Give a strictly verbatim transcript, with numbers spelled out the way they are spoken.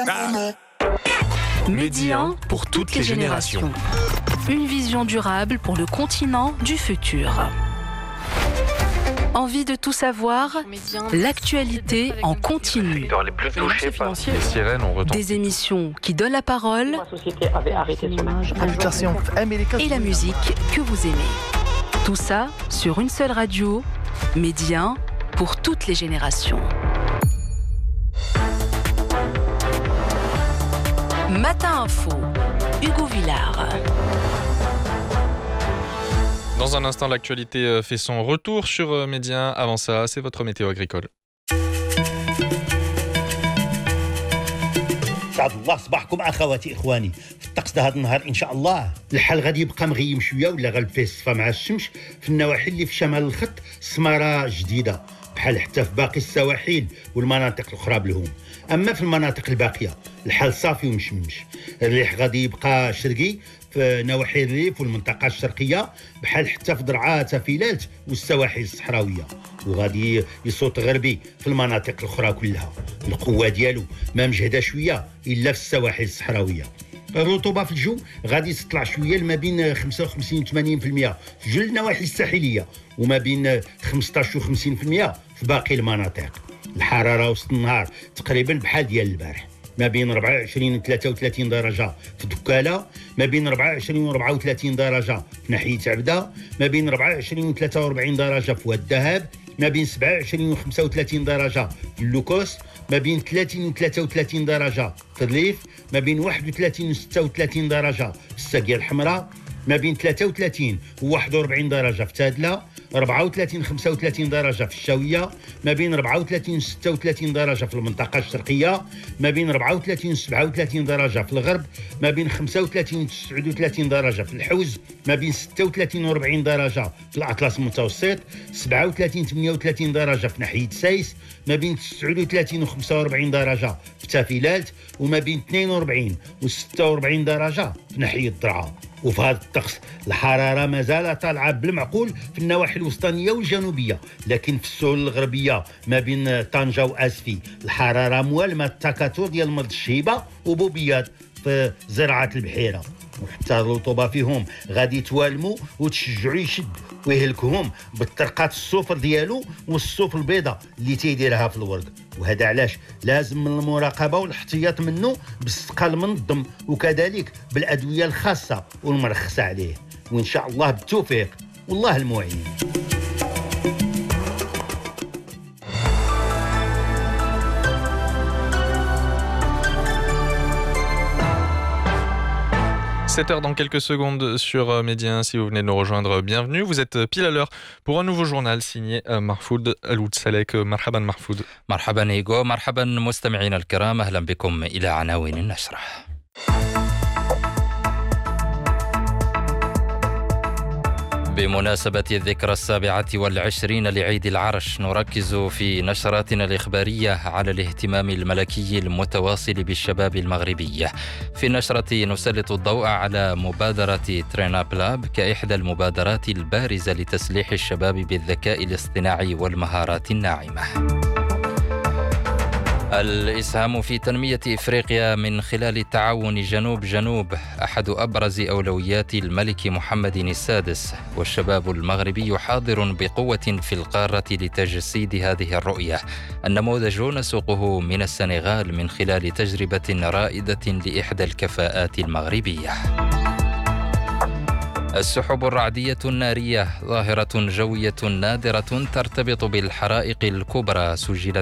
Médian pour toutes les générations. Une vision durable pour le continent du futur. Envie de tout savoir? L'actualité en continu. Les plus touchés par les sirènes ont retenti. Des émissions qui donnent la parole. La société avait arrêté son image. Et la musique que vous aimez. Tout ça sur une seule radio. Médian pour toutes les générations. Matin Info, Hugo Villard. Dans un instant, l'actualité fait son retour sur Média. Avant ça, c'est votre météo agricole. سعد الله صباحكم اخواتي اخواني. في الطقس هذا النهار ان شاء الله الحال غادي يبقى مغيم شويه ولا غالب فيه الصفا مع الشمس في النواحي اللي في شمال الخط. سماره جديده بحال حتى في باقي السواحل والمناطق الاخرى بالهوم. اما في المناطق الباقيه الحال صافي ومشمش. الريح غادي يبقى شرقي في نواحي الريف والمنطقه الشرقيه بحال حتى في درعا تافيلات والسواحل الصحراويه، وغادي يصوت غربي في المناطق الاخرى كلها. القوه ديالو ما مجهده شويه الا في السواحل الصحراويه. الرطوبه في الجو غادي تطلع شويه ما بين خمسة وخمسين و ثمانين بالمئة في جل النواحي الساحليه وما بين خمسطاش و خمسين بالمئة في باقي المناطق. الحراره وسط النهار تقريبا بحال ديال البارح، ما بين أربعة وعشرين و ثلاثة وثلاثين درجه في دكاله، ما بين أربعة وعشرين و أربعة وثلاثين درجه في ناحيه عبده، ما بين أربعة وعشرين و ثلاثة وأربعين درجه في واد الذهب، ما بين سبعة وعشرين و خمسة وثلاثين درجه في اللوكوس، ما بين ثلاثين و ثلاثة وثلاثين درجه في الريف، ما بين واحد وثلاثين و ستة وثلاثين درجه في الساقيه الحمراء، ما بين ثلاثة وثلاثين و واحد وأربعين درجه في تادله، أربعة وثلاثين و خمسة وثلاثين درجه في الشاويه، ما بين أربعة وثلاثين و ستة وثلاثين درجه في المنطقه الشرقيه، ما بين أربعة وثلاثين و سبعة وثلاثين درجه في الغرب، ما بين خمسة وثلاثين و تسعة وثلاثين درجه في الحوز، ما بين ستة وثلاثين و أربعين درجه في الاطلس المتوسط، سبعة وثلاثين و ثمانية وثلاثين درجه في ناحيه سايس، ما بين تسعة وثلاثين و خمسة وأربعين درجه في تافيلات، وما بين اثنين وأربعين و ستة وأربعين درجه في ناحيه درعا. وفي هذا الطقس الحراره مازال طالعه بالمعقول في النواحي الوسطانيه والجنوبيه، لكن في السهول الغربيه ما بين طنجه واسفي الحراره موالمه التكاثر ديال مرض الشيبه وبوبيات في زراعه البحيره، وحتى الرطوبه فيهم غادي توالموا وتشجعوا يشد ويهلكهم بالطرقات الصفر ديالو والصوف البيضاء اللي تيديرها في الورق. وهذا علاش لازم من المراقبه والاحتياط منه بالسقا المنظم وكذلك بالادويه الخاصه والمرخصه عليه. وان شاء الله بالتوفيق والله المعين. sept heures dans quelques secondes sur Média. Si vous venez de nous rejoindre, bienvenue. Vous êtes pile à l'heure pour un nouveau journal signé Mahfoud Al-Woudsalek. مرحبا محفوظ. مرحبا إيغو، مرحبا مستمعينا الكرام، أهلا بكم إلى عناوين النشرة. بمناسبة الذكرى السابعة والعشرين لعيد العرش نركز في نشراتنا الإخبارية على الاهتمام الملكي المتواصل بالشباب المغربي. في النشرة نسلط الضوء على مبادرة تريناب لاب كإحدى المبادرات البارزة لتسليح الشباب بالذكاء الاصطناعي والمهارات الناعمة. الإسهام في تنمية إفريقيا من خلال التعاون جنوب جنوب أحد أبرز أولويات الملك محمد السادس، والشباب المغربي حاضر بقوة في القارة لتجسيد هذه الرؤية. النموذج نسوقه من السنغال من خلال تجربة رائدة لإحدى الكفاءات المغربية. السحب الرعدية النارية ظاهرة جوية نادرة ترتبط بالحرائق الكبرى سجلت